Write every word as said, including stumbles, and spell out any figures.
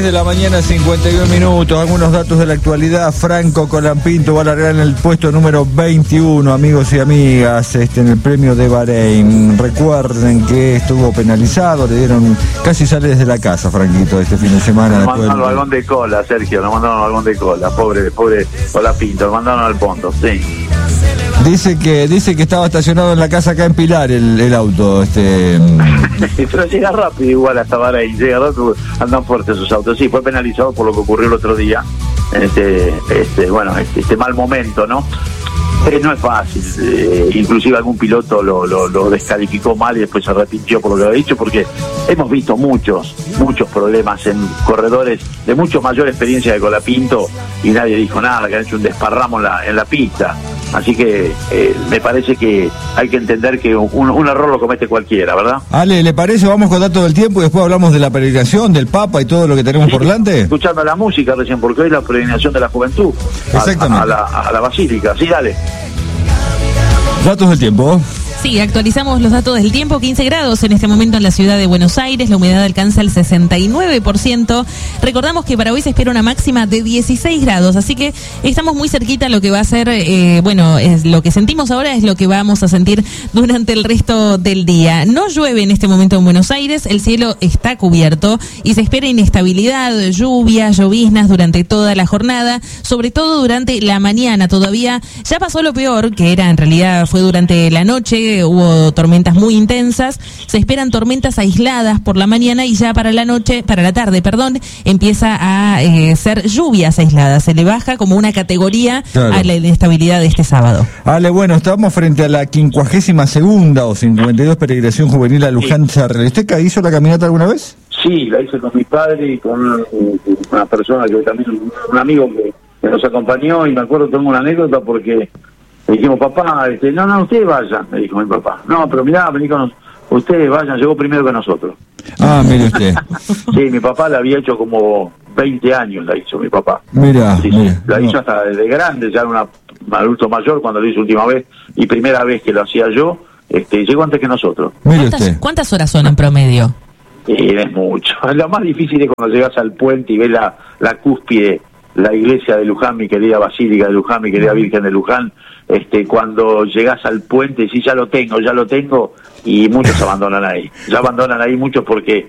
de la mañana, cincuenta y uno minutos. Algunos datos de la actualidad. Franco Colapinto va a largar en el puesto número veintiuno, amigos y amigas, este, en el premio de Bahrein. Recuerden que estuvo penalizado, le dieron, casi sale desde la casa, Franquito, este fin de semana. Nos mandaron al vagón de cola, Sergio, nos mandaron al vagón de cola. Pobre, pobre Colapinto, nos mandaron al fondo, sí. Dice que dice que estaba estacionado en la casa acá en Pilar el, el auto. este Pero llega rápido igual hasta Bahrein, llega rápido, andan fuertes sus autos. Sí, fue penalizado por lo que ocurrió el otro día. Este, este, bueno, este, este mal momento, ¿no? Eh, no es fácil, eh, inclusive algún piloto lo, lo, lo descalificó mal y después se arrepintió por lo que había dicho, porque hemos visto muchos, muchos problemas en corredores de mucho mayor experiencia de Colapinto y nadie dijo nada, que han hecho un desparramo en la, en la pista. Así que eh, me parece que hay que entender que un, un error lo comete cualquiera, ¿verdad? Ale, ¿le parece? Vamos con datos del tiempo y después hablamos de la peregrinación, del Papa y todo lo que tenemos sí, por delante. Escuchando la música recién, porque hoy es la peregrinación de la juventud. Exactamente. A, a, la, a la basílica, sí, dale. Datos del tiempo. Sí, actualizamos los datos del tiempo. quince grados en este momento en la ciudad de Buenos Aires, la humedad alcanza el sesenta y nueve por ciento. Recordamos que para hoy se espera una máxima de dieciséis grados, así que estamos muy cerquita a lo que va a ser, eh, bueno, es lo que sentimos ahora es lo que vamos a sentir durante el resto del día. No llueve en este momento en Buenos Aires, el cielo está cubierto y se espera inestabilidad, lluvias, lloviznas durante toda la jornada, sobre todo durante la mañana. Todavía ya pasó lo peor, que era en realidad fue durante la noche. Hubo tormentas muy intensas, se esperan tormentas aisladas por la mañana y ya para la noche, para la tarde, perdón, empieza a eh, ser lluvias aisladas, se le baja como una categoría claro. a la inestabilidad de este sábado. Ale, bueno, estamos frente a la quincuagésima segunda o cincuenta y dos peregrinación juvenil a Luján Charrel. ¿Usted hizo la caminata alguna vez? Sí, la hice con mi padre y con una, una persona que también, un amigo que, que nos acompañó, y me acuerdo, tengo una anécdota porque le dijimos, papá, este, no, no, ustedes vayan, me dijo mi papá. No, pero mirá, vení con nosotros. Ustedes vayan, llegó primero que nosotros. Ah, mire usted. Sí, mi papá la había hecho como veinte años, la hizo mi papá. Mira, sí, mira sí, la hizo no. hasta desde grande, ya era una, un adulto mayor cuando lo hizo última vez, y primera vez que lo hacía yo, este, llegó antes que nosotros. Mire ¿Cuántas, usted. ¿Cuántas horas son en promedio? Sí, es mucho. Lo más difícil es cuando llegas al puente y ves la, la cúspide, la iglesia de Luján, mi querida Basílica de Luján, mi querida Virgen de Luján. Este, cuando llegas al puente, sí, ya lo tengo, ya lo tengo, y muchos abandonan ahí. Ya abandonan ahí muchos porque